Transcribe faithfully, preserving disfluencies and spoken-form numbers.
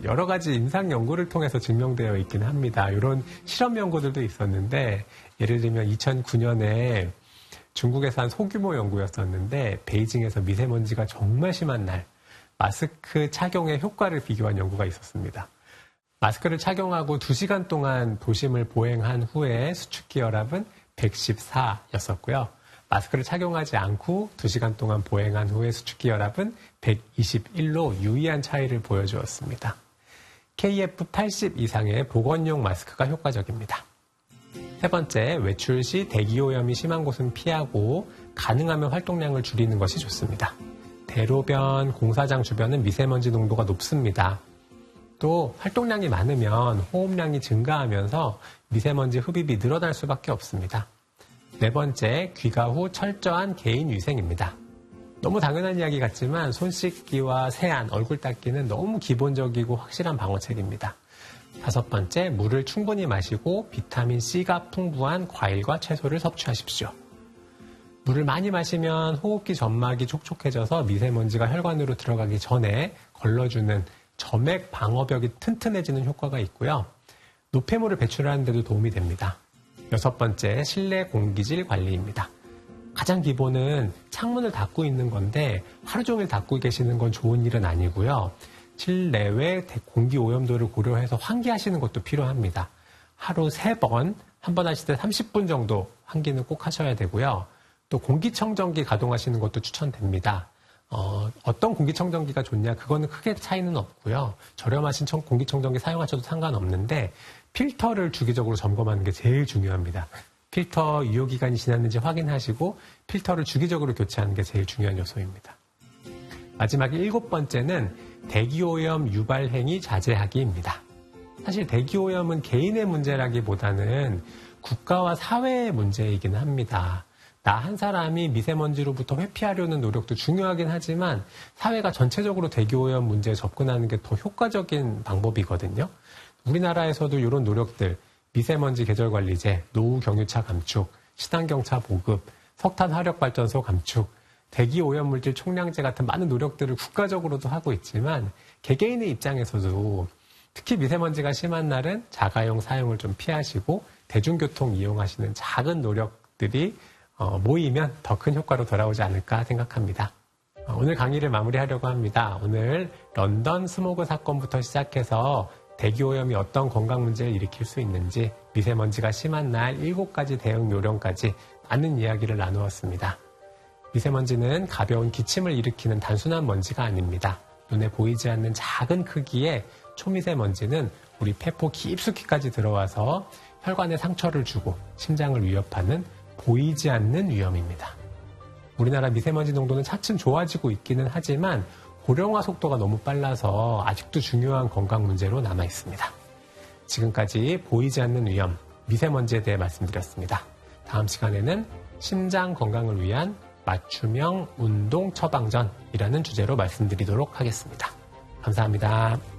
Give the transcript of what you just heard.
여러 가지 임상 연구를 통해서 증명되어 있긴 합니다. 이런 실험 연구들도 있었는데 예를 들면 이천구 년에 중국에서 한 소규모 연구였었는데 베이징에서 미세먼지가 정말 심한 날 마스크 착용의 효과를 비교한 연구가 있었습니다. 마스크를 착용하고 두 시간 동안 도심을 보행한 후에 수축기 열압은 백십사였었고요. 마스크를 착용하지 않고 두 시간 동안 보행한 후에 수축기 열압은 백이십일로 유의한 차이를 보여주었습니다. 케이에프 팔십 이상의 보건용 마스크가 효과적입니다. 세 번째, 외출 시 대기오염이 심한 곳은 피하고 가능하면 활동량을 줄이는 것이 좋습니다. 대로변, 공사장 주변은 미세먼지 농도가 높습니다. 또 활동량이 많으면 호흡량이 증가하면서 미세먼지 흡입이 늘어날 수밖에 없습니다. 네 번째, 귀가 후 철저한 개인 위생입니다. 너무 당연한 이야기 같지만 손 씻기와 세안, 얼굴 닦기는 너무 기본적이고 확실한 방어책입니다. 다섯 번째, 물을 충분히 마시고 비타민C가 풍부한 과일과 채소를 섭취하십시오. 물을 많이 마시면 호흡기 점막이 촉촉해져서 미세먼지가 혈관으로 들어가기 전에 걸러주는 점액 방어벽이 튼튼해지는 효과가 있고요. 노폐물을 배출하는 데도 도움이 됩니다. 여섯 번째, 실내 공기질 관리입니다. 가장 기본은 창문을 닫고 있는 건데 하루 종일 닫고 계시는 건 좋은 일은 아니고요. 실내외 공기 오염도를 고려해서 환기하시는 것도 필요합니다. 하루 세 번, 한 번 하실 때 삼십 분 정도 환기는 꼭 하셔야 되고요. 또 공기청정기 가동하시는 것도 추천됩니다. 어, 어떤 공기청정기가 좋냐, 그거는 크게 차이는 없고요. 저렴하신 청, 공기청정기 사용하셔도 상관없는데 필터를 주기적으로 점검하는 게 제일 중요합니다. 필터 유효기간이 지났는지 확인하시고 필터를 주기적으로 교체하는 게 제일 중요한 요소입니다. 마지막 일곱 번째는 대기오염 유발 행위 자제하기입니다. 사실 대기오염은 개인의 문제라기보다는 국가와 사회의 문제이긴 합니다. 나 한 사람이 미세먼지로부터 회피하려는 노력도 중요하긴 하지만 사회가 전체적으로 대기오염 문제에 접근하는 게 더 효과적인 방법이거든요. 우리나라에서도 이런 노력들, 미세먼지 계절관리제, 노후 경유차 감축, 친환경차 보급, 석탄 화력발전소 감축, 대기오염물질 총량제 같은 많은 노력들을 국가적으로도 하고 있지만 개개인의 입장에서도 특히 미세먼지가 심한 날은 자가용 사용을 좀 피하시고 대중교통 이용하시는 작은 노력들이 어, 모이면 더 큰 효과로 돌아오지 않을까 생각합니다. 어, 오늘 강의를 마무리하려고 합니다. 오늘 런던 스모그 사건부터 시작해서 대기오염이 어떤 건강 문제를 일으킬 수 있는지, 미세먼지가 심한 날 일곱 가지 대응 요령까지 많은 이야기를 나누었습니다. 미세먼지는 가벼운 기침을 일으키는 단순한 먼지가 아닙니다. 눈에 보이지 않는 작은 크기의 초미세먼지는 우리 폐포 깊숙이까지 들어와서 혈관에 상처를 주고 심장을 위협하는 보이지 않는 위험입니다. 우리나라 미세먼지 농도는 차츰 좋아지고 있기는 하지만 고령화 속도가 너무 빨라서 아직도 중요한 건강 문제로 남아 있습니다. 지금까지 보이지 않는 위험, 미세먼지에 대해 말씀드렸습니다. 다음 시간에는 심장 건강을 위한 맞춤형 운동 처방전이라는 주제로 말씀드리도록 하겠습니다. 감사합니다.